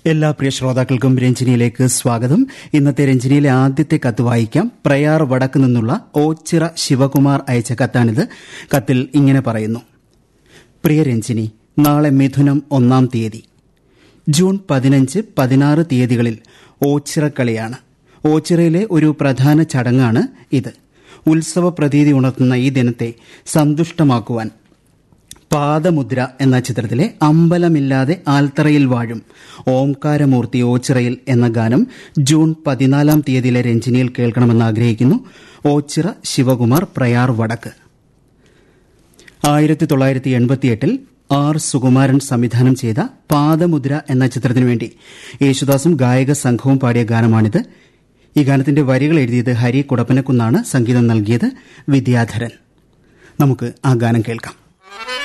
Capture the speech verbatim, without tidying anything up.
എല്ലാ പ്രിയ ശ്രോതാക്കൾക്കും രഞ്ജിനിയിലേക്ക് സ്വാഗതം. ഇന്നത്തെ രഞ്ജിനിയിലെ ആദ്യത്തെ കത്ത് വായിക്കാം. പ്രയാർ വടക്ക് നിന്നുള്ള ഓച്ചിറ ശിവകുമാർ അയച്ച കത്താണിത്. കത്തിൽ ഇങ്ങനെ പറയുന്നു: പ്രിയ രഞ്ജിനി, നാളെ മിഥുനം ഒന്നാം തീയതി, ജൂൺ പതിനഞ്ച് പതിനാറ് തീയതികളിൽ ഓച്ചിറക്കളിയാണ്. ഓച്ചിറയിലെ ഒരു പ്രധാന ചടങ്ങാണ് ഇത്. ഉത്സവ പ്രതീതി ഉണർത്തുന്ന ഈ ദിനത്തെ സന്തുഷ്ടമാക്കുവാൻ പാദമുദ്ര എന്ന ചിത്രത്തിലെ അമ്പലമില്ലാതെ ആൽത്തറയിൽ വാഴും ഓംകാരമൂർത്തി ഓച്ചിറയിൽ എന്ന ഗാനം ജൂൺ പതിനാലാം തീയതിയിലെ രഞ്ജിനിയിൽ കേൾക്കണമെന്ന് ആഗ്രഹിക്കുന്നു. ഓച്ചിറ ശിവകുമാർ, പ്രയാർ വടക്ക്. ആയിരത്തി തൊള്ളായിരത്തി എൺപത്തിയെട്ടിൽ ആർ സുകുമാരൻ സംവിധാനം ചെയ്ത പാദമുദ്ര എന്ന ചിത്രത്തിനു വേണ്ടി യേശുദാസും ഗായക സംഘവും പാടിയ ഗാനമാണിത്. ഈ ഗാനത്തിന്റെ വരികൾ എഴുതിയത് ഹരി കുടപ്പനക്കുന്നാണ്. സംഗീതം നൽകിയത് വിദ്യാധരൻ. നമുക്ക് ആ ഗാനം കേൾക്കാം.